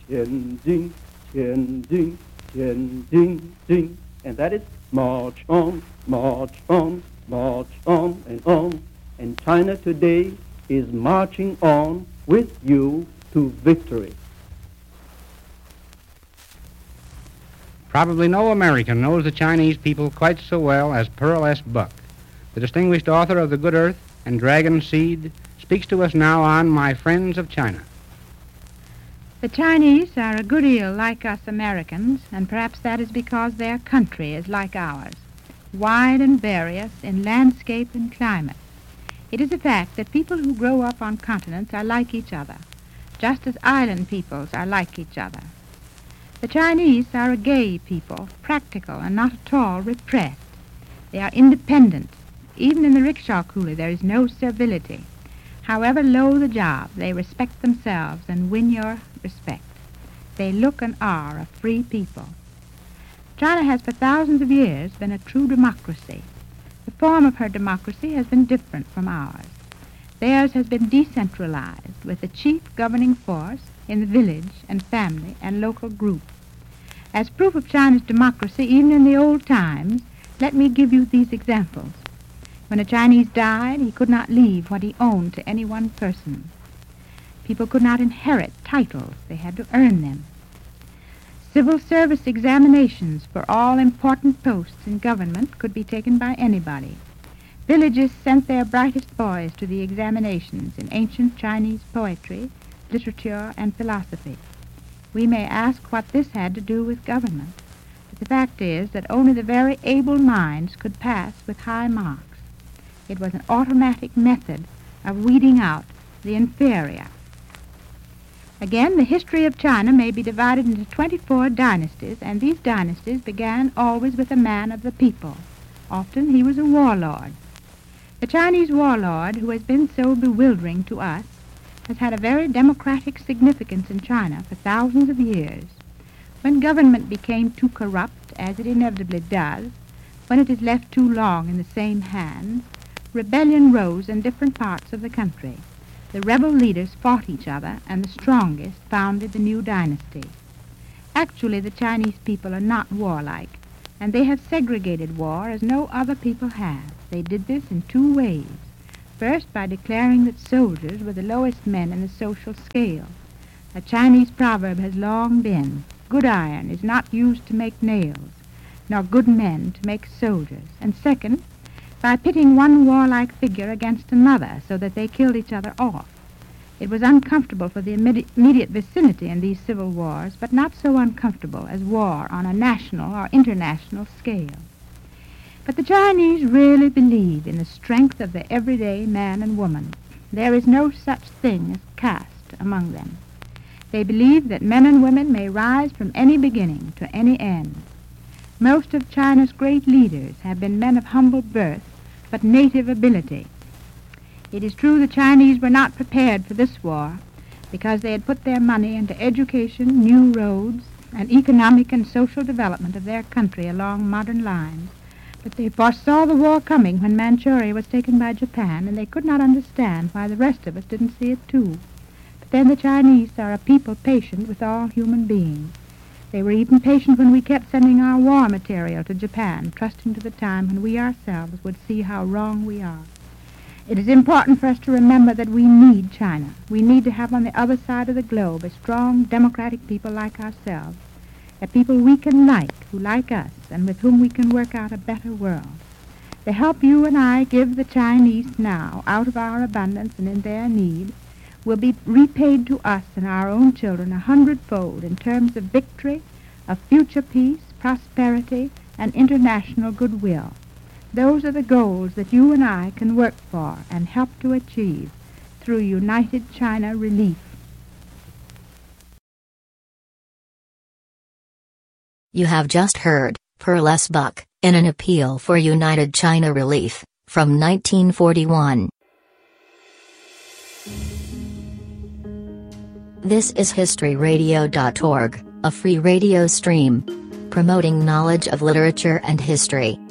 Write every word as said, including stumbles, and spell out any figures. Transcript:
Tianjin, Tianjin, Tianjin, Jin. And that is march on, march on, march on and on. And China today is marching on with you to victory. Probably no American knows the Chinese people quite so well as Pearl S. Buck. The distinguished author of The Good Earth and Dragon Seed speaks to us now on My Friends of China. The Chinese are a good deal like us Americans, and perhaps that is because their country is like ours, wide and various in landscape and climate. It is a fact that people who grow up on continents are like each other, just as island peoples are like each other. The Chinese are a gay people, practical and not at all repressed. They are independent. Even in the rickshaw coolie there is no servility. However low the job, they respect themselves and win your respect. They look and are a free people. China has for thousands of years been a true democracy. The form of her democracy has been different from ours. Theirs has been decentralized, with the chief governing force in the village and family and local group. As proof of China's democracy, even in the old times, let me give you these examples. When a Chinese died, he could not leave what he owned to any one person. People could not inherit titles. They had to earn them. Civil service examinations for all important posts in government could be taken by anybody. Villages sent their brightest boys to the examinations in ancient Chinese poetry, literature, and philosophy. We may ask what this had to do with government, but the fact is that only the very able minds could pass with high marks. It was an automatic method of weeding out the inferior. Again, the history of China may be divided into twenty-four dynasties, and these dynasties began always with a man of the people. Often he was a warlord. The Chinese warlord, who has been so bewildering to us, has had a very democratic significance in China for thousands of years. When government became too corrupt, as it inevitably does, when it is left too long in the same hands, rebellion rose in different parts of the country. The rebel leaders fought each other, and the strongest founded the new dynasty. Actually, the Chinese people are not warlike, and they have segregated war as no other people have. They did this in two ways. First, by declaring that soldiers were the lowest men in the social scale. A Chinese proverb has long been, good iron is not used to make nails, nor good men to make soldiers. And second, by pitting one warlike figure against another so that they killed each other off. It was uncomfortable for the immediate vicinity in these civil wars, but not so uncomfortable as war on a national or international scale. But the Chinese really believe in the strength of the everyday man and woman. There is no such thing as caste among them. They believe that men and women may rise from any beginning to any end. Most of China's great leaders have been men of humble birth, but native ability. It is true the Chinese were not prepared for this war because they had put their money into education, new roads, and economic and social development of their country along modern lines. But they foresaw the war coming when Manchuria was taken by Japan, and they could not understand why the rest of us didn't see it too. But then the Chinese are a people patient with all human beings. They were even patient when we kept sending our war material to Japan, trusting to the time when we ourselves would see how wrong we are. It is important for us to remember that we need China. We need to have on the other side of the globe a strong, democratic people like ourselves, a people we can like, who like us, and with whom we can work out a better world. The help you and I give the Chinese now, out of our abundance and in their need, will be repaid to us and our own children a hundredfold in terms of victory, of future peace, prosperity, and international goodwill. Those are the goals that you and I can work for and help to achieve through United China Relief. You have just heard Pearl S. Buck in an appeal for United China Relief from nineteen forty-one. This is history radio dot org, a free radio stream promoting knowledge of literature and history.